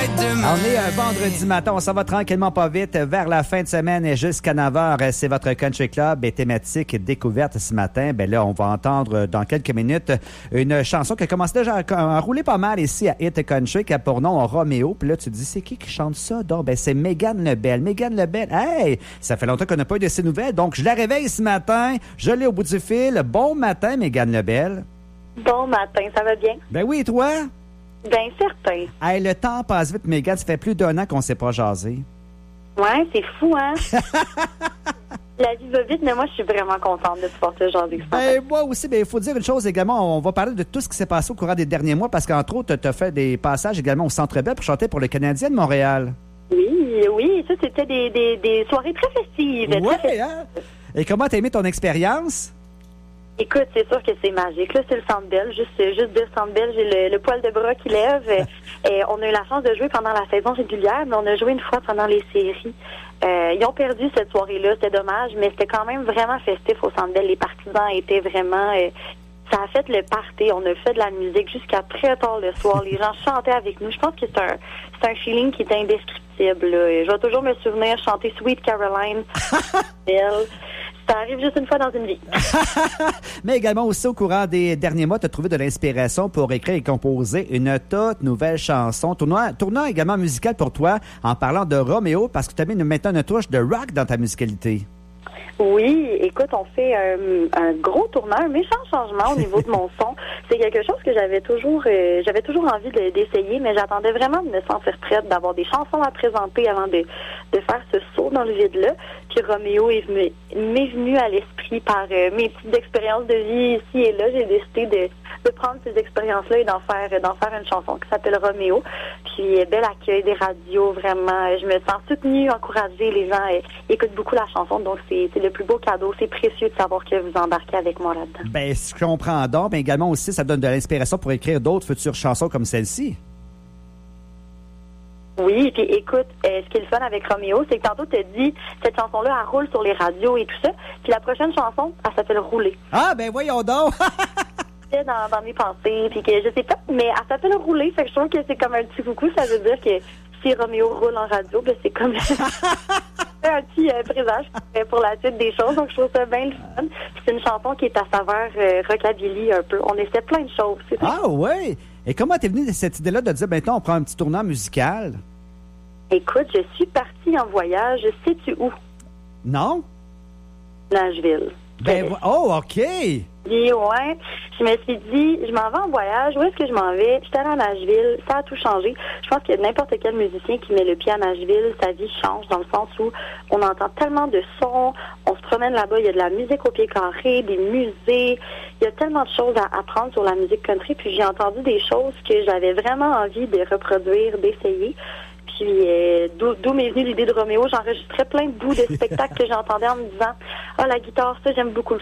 On est un vendredi matin, on s'en va tranquillement pas vite vers la fin de semaine et jusqu'à 9h. C'est votre Country Club et thématique découverte ce matin. Ben là, on va entendre dans quelques minutes une chanson qui a commencé déjà à rouler pas mal ici à Hit Country, qui a pour nom Roméo. Puis là, tu te dis, c'est qui chante ça? Donc, ben, c'est Mégane Lebel. Mégane Lebel, hey! Ça fait longtemps qu'on n'a pas eu de ses nouvelles. Donc, je la réveille ce matin. Je l'ai au bout du fil. Bon matin, Mégane Lebel. Bon matin, ça va bien? Ben oui, et toi? Bien certain. Hey, le temps passe vite, Mégane. Ça fait plus d'1 an qu'on ne s'est pas jasé. Ouais, c'est fou, hein? La vie va vite, mais moi, je suis vraiment contente de pouvoir te jaser. Ben, moi aussi, il faut dire une chose également. On va parler de tout ce qui s'est passé au courant des derniers mois parce qu'entre autres, tu as fait des passages également au Centre Bell pour chanter pour le Canadien de Montréal. Oui, ça, c'était des soirées très festives. Oui, hein? Et comment t'as aimé ton expérience? Écoute, c'est sûr que c'est magique. Là, c'est le Centre Bell. Juste de Centre Bell, j'ai le poil de bras qui lève. Et on a eu la chance de jouer pendant la saison régulière, mais on a joué une fois pendant les séries. Ils ont perdu cette soirée-là, c'était dommage, mais c'était quand même vraiment festif au Centre Bell. Les partisans étaient vraiment... ça a fait le party. On a fait de la musique jusqu'à très tard le soir. Les gens chantaient avec nous. Je pense que c'est un feeling qui est indescriptible. Là. Je vais toujours me souvenir chanter Sweet Caroline. Ça arrive juste une fois dans une vie. Mais également aussi au courant des derniers mois, tu as trouvé de l'inspiration pour écrire et composer une toute nouvelle chanson. Tournant également musical pour toi en parlant de Roméo parce que tu as mis maintenant une touche de rock dans ta musicalité. Oui, écoute, on fait un gros tournant, un méchant changement au niveau de mon son. C'est quelque chose que j'avais toujours envie d'essayer, mais j'attendais vraiment de me sentir prête, d'avoir des chansons à présenter avant de faire ce saut dans le vide-là. Puis Roméo m'est venu à l'esprit par mes petites expériences de vie ici et là. J'ai décidé de prendre ces expériences-là et d'en faire une chanson qui s'appelle Roméo. Puis bel accueil des radios, vraiment. Je me sens soutenue, encouragée. Les gens écoutent beaucoup la chanson, donc c'est le plus beau cadeau. C'est précieux de savoir que vous embarquez avec moi là-dedans. Ben, je comprends donc, mais également aussi, ça donne de l'inspiration pour écrire d'autres futures chansons comme celle-ci. Oui, puis écoute, ce qui est le fun avec Roméo, c'est que tantôt tu as dit, cette chanson-là, elle roule sur les radios et tout ça. Puis la prochaine chanson, elle s'appelle Rouler. Ah, ben voyons donc! dans mes pensées, puis que je sais pas, mais elle s'appelle Rouler, fait que je trouve que c'est comme un petit coucou, ça veut dire que si Roméo roule en radio, ben c'est comme un petit présage pour la suite des choses, donc je trouve ça bien le fun. Puis c'est une chanson qui est à saveur rockabilly un peu. On essaie plein de choses. Ah ouais! Et comment t'es venue cette idée-là de dire, maintenant on prend un petit tournant musical? Écoute, je suis partie en voyage, sais-tu où? Non? Nashville. Ben, oh, OK! Et ouais, je me suis dit, je m'en vais en voyage, où est-ce que je m'en vais? J'étais allée à Nashville, ça a tout changé. Je pense que n'importe quel musicien qui met le pied à Nashville, sa vie change dans le sens où on entend tellement de sons, on se promène là-bas, il y a de la musique au pied carré, des musées, il y a tellement de choses à apprendre sur la musique country, puis j'ai entendu des choses que j'avais vraiment envie de reproduire, d'essayer. Puis d'où m'est venue l'idée de Roméo, j'enregistrais plein de bouts de spectacles que j'entendais en me disant « Ah, la guitare, ça, j'aime beaucoup